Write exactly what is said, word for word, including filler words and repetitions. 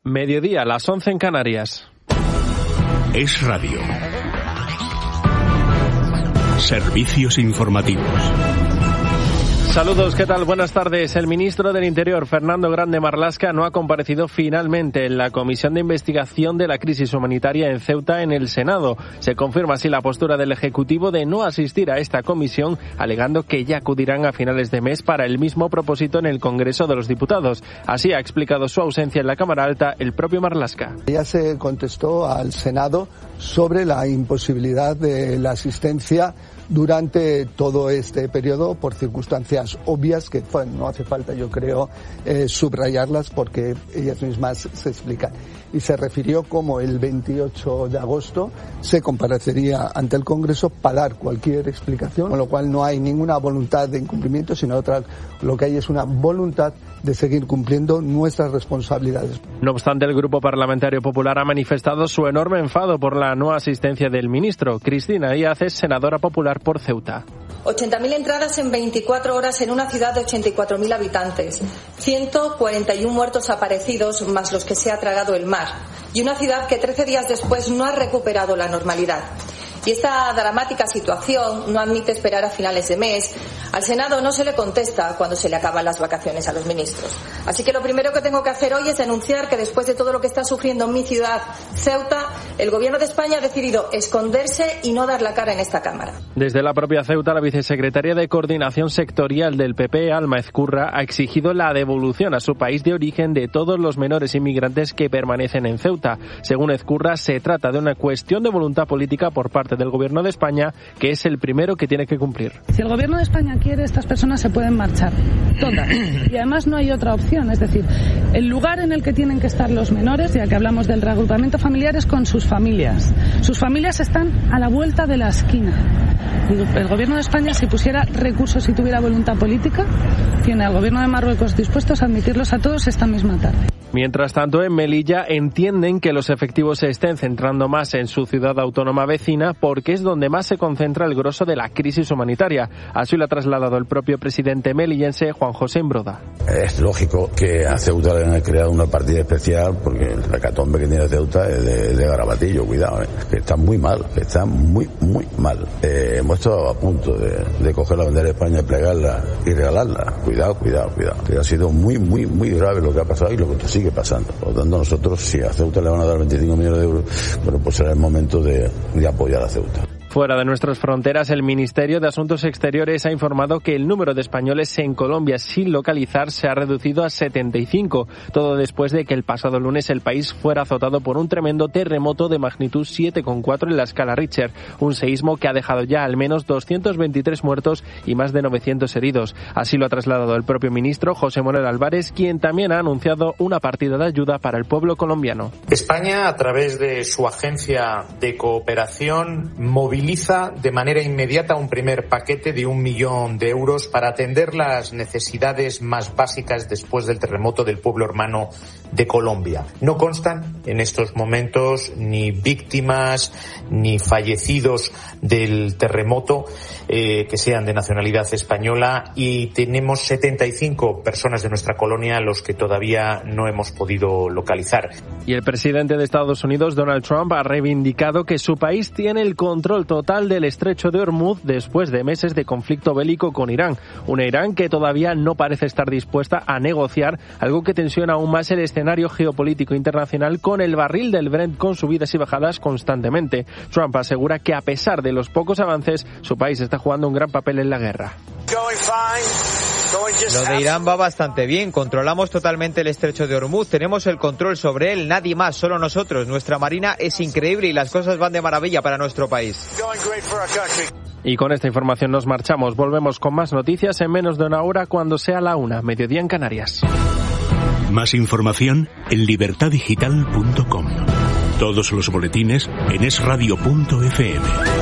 Mediodía, las once en Canarias. Es Radio. Servicios informativos. Saludos, ¿qué tal? Buenas tardes. El ministro del Interior, Fernando Grande Marlaska, no ha comparecido finalmente en la Comisión de Investigación de la Crisis Humanitaria en Ceuta en el Senado. Se confirma así la postura del Ejecutivo de no asistir a esta comisión, alegando que ya acudirán a finales de mes para el mismo propósito en el Congreso de los Diputados. Así ha explicado su ausencia en la Cámara Alta el propio Marlaska. Ya se contestó al Senado sobre la imposibilidad de la asistencia durante todo este periodo por circunstancias obvias que bueno, no hace falta, yo creo, eh, subrayarlas porque ellas mismas se explican. Y se refirió como el veintiocho de agosto se comparecería ante el Congreso para dar cualquier explicación, con lo cual no hay ninguna voluntad de incumplimiento, sino otra, lo que hay es una voluntad de seguir cumpliendo nuestras responsabilidades. No obstante, el Grupo Parlamentario Popular ha manifestado su enorme enfado por la no asistencia del ministro. Cristina Díaz es senadora popular por Ceuta. ochenta mil entradas en veinticuatro horas en una ciudad de ochenta y cuatro mil habitantes, ciento cuarenta y uno muertos aparecidos más los que se ha tragado el mar, y una ciudad que trece días después no ha recuperado la normalidad. Y esta dramática situación no admite esperar a finales de mes. Al Senado no se le contesta cuando se le acaban las vacaciones a los ministros. Así que lo primero que tengo que hacer hoy es denunciar que después de todo lo que está sufriendo mi ciudad, Ceuta, el Gobierno de España ha decidido esconderse y no dar la cara en esta Cámara. Desde la propia Ceuta, la vicesecretaria de Coordinación Sectorial del P P, Alma Ezcurra, ha exigido la devolución a su país de origen de todos los menores inmigrantes que permanecen en Ceuta. Según Ezcurra, se trata de una cuestión de voluntad política por parte del Gobierno de España, que es el primero que tiene que cumplir. Si el Gobierno de España quiere, estas personas se pueden marchar, todas. Y además no hay otra opción, es decir, el lugar en el que tienen que estar los menores, ya que hablamos del reagrupamiento familiar, es con sus familias. Sus familias están a la vuelta de la esquina. El Gobierno de España, si pusiera recursos y tuviera voluntad política, tiene al Gobierno de Marruecos dispuestos a admitirlos a todos esta misma tarde. Mientras tanto, en Melilla entienden que los efectivos se estén centrando más en su ciudad autónoma vecina porque es donde más se concentra el grosso de la crisis humanitaria. Así lo ha trasladado el propio presidente melillense, Juan José Imbroda. Es lógico que a Ceuta le han creado una partida especial porque el hecatombe que tiene Ceuta es de, de Garabatillo, cuidado, ¿eh? que está muy mal, que está muy, muy mal. Eh, hemos estado a punto de, de coger la bandera de España y plegarla y regalarla. Cuidado, cuidado, cuidado. Que ha sido muy, muy, muy grave lo que ha pasado y lo que sigue pasando. Por lo tanto, nosotros, si a Ceuta le van a dar veinticinco millones de euros, bueno, pues será el momento de, de apoyar a Ceuta. Fuera de nuestras fronteras, el Ministerio de Asuntos Exteriores ha informado que el número de españoles en Colombia sin localizar se ha reducido a setenta y cinco, todo después de que el pasado lunes el país fuera azotado por un tremendo terremoto de magnitud siete coma cuatro en la escala Richter, un seísmo que ha dejado ya al menos doscientos veintitrés muertos y más de novecientos heridos. Así lo ha trasladado el propio ministro José Manuel Álvarez, quien también ha anunciado una partida de ayuda para el pueblo colombiano. España, a través de su agencia de cooperación, moviliza de manera inmediata un primer paquete de un millón de euros para atender las necesidades más básicas después del terremoto del pueblo hermano de Colombia. No constan en estos momentos ni víctimas ni fallecidos del terremoto eh, que sean de nacionalidad española y tenemos setenta y cinco personas de nuestra colonia a los que todavía no hemos podido localizar. Y el presidente de Estados Unidos, Donald Trump, ha reivindicado que su país tiene el control total del estrecho de Hormuz después de meses de conflicto bélico con Irán. Una Irán que todavía no parece estar dispuesta a negociar, algo que tensiona aún más el escenario geopolítico internacional con el barril del Brent con subidas y bajadas constantemente. Trump asegura que a pesar de los pocos avances, su país está jugando un gran papel en la guerra. Lo de Irán va bastante bien, controlamos totalmente el estrecho de Hormuz, tenemos el control sobre él, nadie más, solo nosotros. Nuestra marina es increíble y las cosas van de maravilla para nuestro país. Y con esta información nos marchamos, volvemos con más noticias en menos de una hora cuando sea la una, mediodía en Canarias. Más información en libertad digital punto com. Todos los boletines en es radio punto efe eme.